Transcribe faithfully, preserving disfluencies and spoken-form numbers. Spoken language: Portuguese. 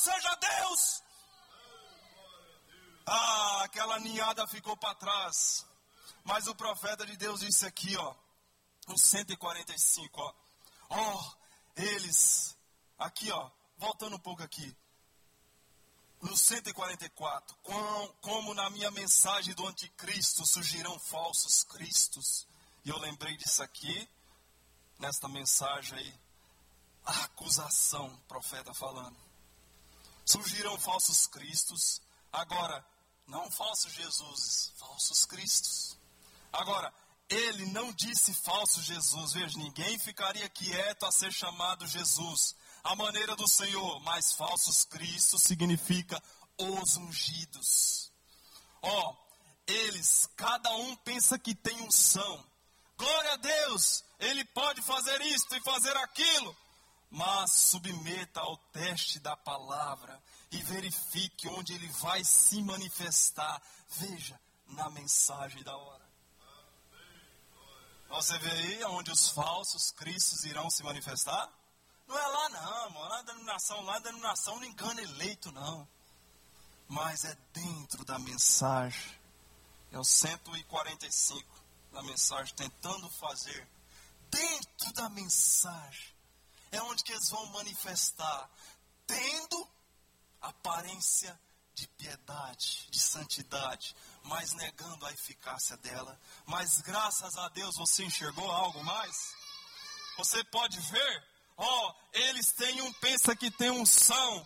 seja Deus. Ah, aquela ninhada ficou para trás. Mas o profeta de Deus disse aqui, ó, no cento e quarenta e cinco, ó. Ó, eles, aqui, ó, voltando um pouco aqui. No cento e quarenta e quatro, com, como na minha mensagem do anticristo surgirão falsos cristos. E eu lembrei disso aqui, nesta mensagem aí. A acusação, profeta falando. Surgirão falsos cristos. Agora, não falsos jesuses, falsos cristos. Agora, ele não disse falso Jesus. Veja, ninguém ficaria quieto a ser chamado Jesus. A maneira do Senhor, mas falsos cristos significa os ungidos. Ó, eles, cada um pensa que tem unção. Glória a Deus, ele pode fazer isto e fazer aquilo. Mas submeta ao teste da palavra e verifique onde ele vai se manifestar. Veja, na mensagem da hora. Você vê aí onde os falsos cristos irão se manifestar? Não é lá não, mano. Lá na denominação, lá na denominação não engana eleito não. Mas é dentro da mensagem. É o cento e quarenta e cinco da mensagem, tentando fazer dentro da mensagem. É onde que eles vão manifestar, tendo aparência de piedade, de santidade, mas negando a eficácia dela. Mas graças a Deus você enxergou algo mais? Você pode ver, ó, eles têm um, pensa que tem unção,